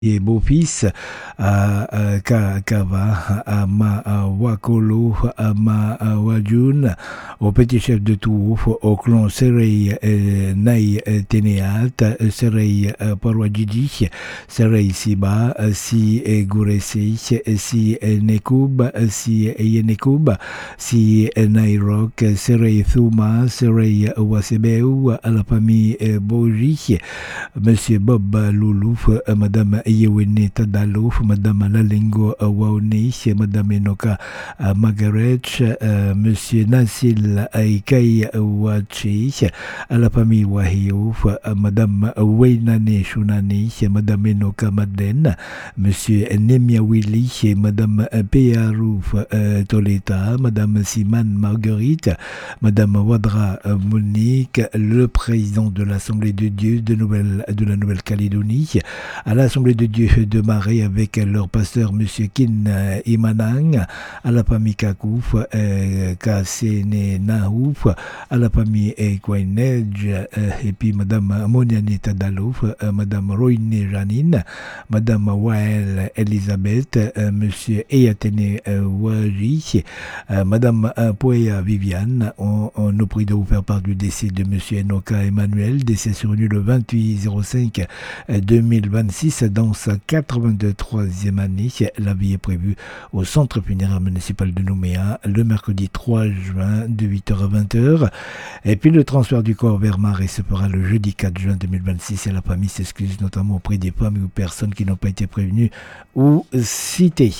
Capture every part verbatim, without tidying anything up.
et beau-fils à Kava, à Mawakolo, à Mawajun, au petit chef de Touf, au clan Serei Nai Teneat, Serei Parwajiji, Serei Siba, Si Guresi, Si Nekub, Si Yenekub, Si Nairok, Serei Thuma, Serei Wasebeu, à la famille Boji, Monsieur Bob Loulouf, Madame Yewene Tadalouf, Madame Lalengo Waoni, Madame Enoka Margaret, euh, Monsieur Nassil Aikai Wachi, à la famille Wahiouf, Madame Wainane Shunani, Madame Enoka Madeleine, Monsieur Nemia Willy, Madame Peyarouf euh, Toleta, Madame Siman Marguerite, Madame Wadra Monique, le président de l'Assemblée de Dieu de, Nouvelle, de la Nouvelle-Calédonie, à l'Assemblée de Dieu de Marais avec leur pasteur Monsieur Kin Imanang, à la famille Kakouf, euh, Kasene Naouf, à la famille Ekwainedj, euh, et puis Madame Moniane Tadalouf, euh, Madame Roine Janine, Madame Wael Elisabeth, euh, Monsieur Eyatene euh, Waji, euh, Madame euh, Poya Viviane. On, on nous prie de vous faire part du décès de Monsieur Enoka Emmanuel, décès survenu le vingt-huit zéro cinq deux mille vingt-six dans sa quatre-vingt-troisième année. La vie est prévue au centre funéraire municipal de Nouméa le mercredi trois juin de huit heures à vingt heures. Et puis le transfert du corps vers Marais se fera le jeudi quatre juin deux mille vingt-six et la famille s'excuse notamment auprès des familles ou personnes qui n'ont pas été prévenues ou citées.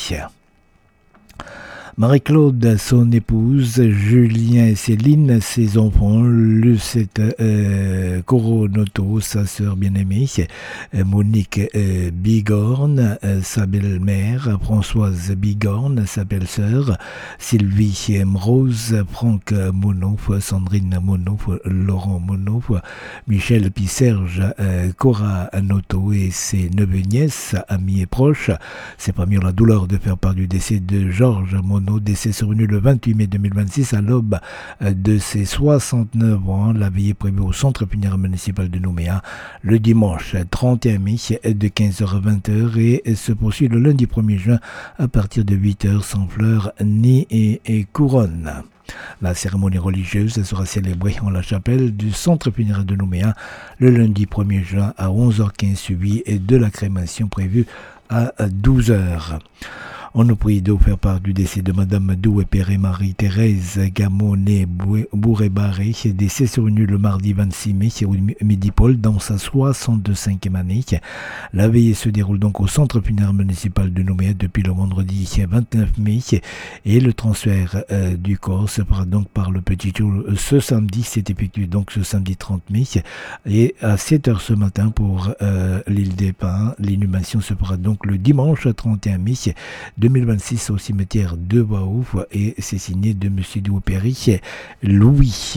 Marie-Claude, son épouse, Julien et Céline, ses enfants, Lucette euh, Coronoto, sa sœur bien-aimée, Monique euh, Bigorne, euh, sa belle-mère, Françoise Bigorne, sa belle-sœur, Sylvie Rose, Franck Monouf, Sandrine Monouf, Laurent Monouf, Michel puis Serge euh, Cora Noto et ses neveux nièces, amis et proches. C'est parmi la douleur de faire part du décès de Georges Monouf, décès survenu le vingt-huit mai deux mille vingt-six à l'aube de ses soixante-neuf ans. La veillée prévue au centre funéraire municipal de Nouméa le dimanche trente et un mai de quinze heures à vingt heures et se poursuit le lundi premier juin à partir de huit heures sans fleurs ni et, et couronne. La cérémonie religieuse sera célébrée en la chapelle du centre funéraire de Nouméa le lundi premier juin à onze heures quinze, suivi de la crémation prévue à douze heures. On nous prie de vous faire part du décès de Madame Doué-Péré Marie-Thérèse Gamonet Bouré-Barré, décès survenu le mardi vingt-six mai au Midi-Pôle dans sa soixante-cinquième année. La veillée se déroule donc au centre funéraire municipal de Nouméa depuis le vendredi vingt-neuf mai et le transfert euh, du corps se fera donc par le Petit Tour ce samedi. C'est effectué donc ce samedi trente mai et à sept heures ce matin pour euh, l'île des Pins. L'inhumation se fera donc le dimanche trente et un mai deux mille vingt-six au cimetière de Waouf et c'est signé de M. Doué-Péré Louis.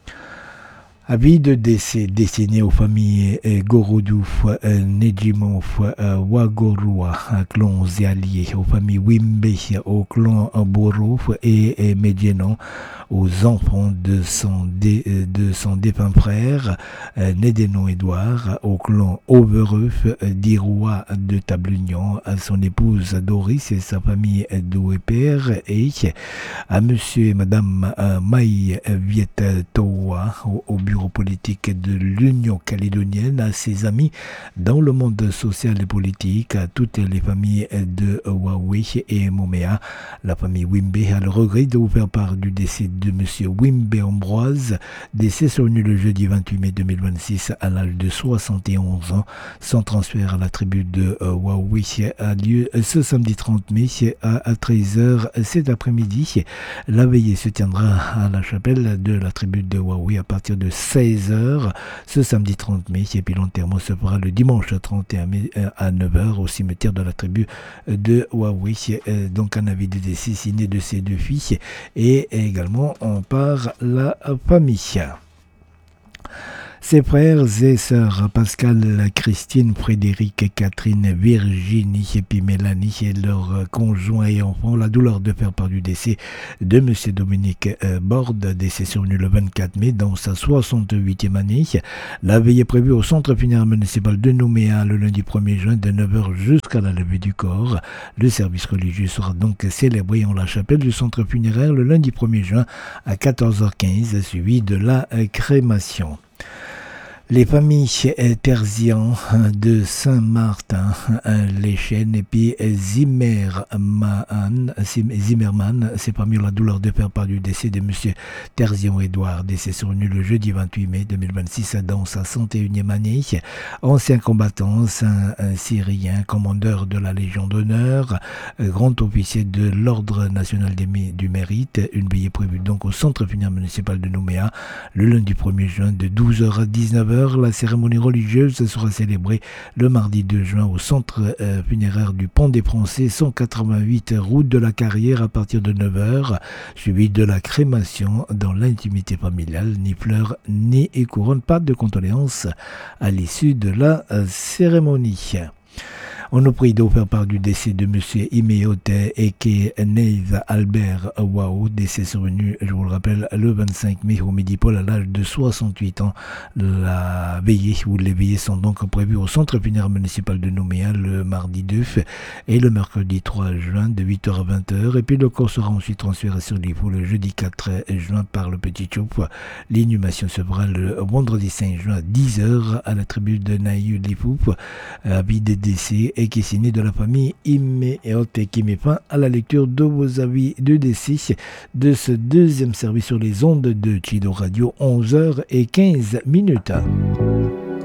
Avis de décès destiné aux familles Gorodouf, Nedjimouf, Wagorua, clan Zéalié, aux familles Wimbe, au clan Borouf et Medjenon, aux enfants de son, dé, de son défunt frère, Nédénon Édouard, au clan Overeuf, d'Iroua de Tablunion, à son épouse Doris et sa famille Doué-Père, et à monsieur et madame Maï Viet-Toa, au, au bureau politique de l'Union calédonienne, à ses amis dans le monde social et politique, à toutes les familles de Huawei et Moméa. La famille Wimbe a le regret de vous faire part du décès de M. Wimbe Ambroise, décès survenu le jeudi vingt-huit mai deux mille vingt-six à l'âge de soixante et onze ans. Son transfert à la tribu de Huawei a lieu ce samedi trente mai à treize heures cet après-midi. La veillée se tiendra à la chapelle de la tribu de Huawei à partir de seize heures ce samedi trente mai et puis l'enterrement se fera le dimanche trente et un mai à neuf heures au cimetière de la tribu de Huawei. Donc un avis de décès signé de ses deux filles et également par la famille. Ses frères et sœurs Pascal, Christine, Frédéric, Catherine, Virginie et puis Mélanie et leurs conjoints et enfants, la douleur de faire part du décès de M. Dominique euh, Borde, décès survenu le vingt-quatre mai dans sa soixante-huitième année. La veille est prévue au centre funéraire municipal de Nouméa le lundi premier juin de neuf heures jusqu'à la levée du corps. Le service religieux sera donc célébré en la chapelle du centre funéraire le lundi premier juin à quatorze heures quinze, suivi de la crémation. Les familles Terzian de Saint-Martin, les Chênes et puis Zimmerman, Zimmerman, c'est parmi la douleur de faire part du décès de M. Terzian Édouard, décès survenu le jeudi vingt-huit mai deux mille vingt-six dans sa cent et unième année. Ancien combattant, saint syrien, commandeur de la Légion d'honneur, grand officier de l'Ordre national du mérite. Une veillée prévue donc au centre funéraire municipal de Nouméa le lundi premier juin de douze heures à dix-neuf heures. La cérémonie religieuse sera célébrée le mardi deux juin au centre euh, funéraire du Pont des Français, cent quatre-vingt-huit route de la Carrière à partir de neuf heures, suivi de la crémation dans l'intimité familiale, ni fleurs ni couronne, pas de condoléances à l'issue de la euh, cérémonie. On nous prie de faire part du décès de M. Imeote Eke Neiva Albert Wao, décès survenu, je vous le rappelle, le vingt-cinq mai au midi pôle à l'âge de soixante-huit ans. La veillée ou les veillées sont donc prévues au centre funéraire municipal de Nouméa le mardi deux et le mercredi trois juin de huit heures à vingt heures. Et puis le corps sera ensuite transféré sur l'Ifou le jeudi quatre juin par le Petit Choup. L'inhumation se fera le vendredi cinq juin à dix heures à la tribu de Naïu l'Ifou. Avis des décès et qui est signé de la famille Imeote et qui met fin à la lecture de vos avis de décès de ce deuxième service sur les ondes de Chido Radio, onze heures quinze minutes.